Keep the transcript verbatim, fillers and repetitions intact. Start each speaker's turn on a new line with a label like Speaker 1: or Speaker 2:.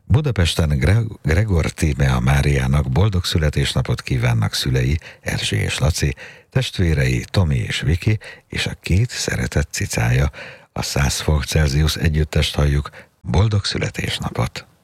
Speaker 1: Budapesten Gre- Gregor Tímea Máriának boldog születésnapot kívánnak szülei, Erzsi és Laci, testvérei Tomi és Viki, és a két szeretett cicája. A száz fok Celsius együttest halljuk. Boldog születésnapot!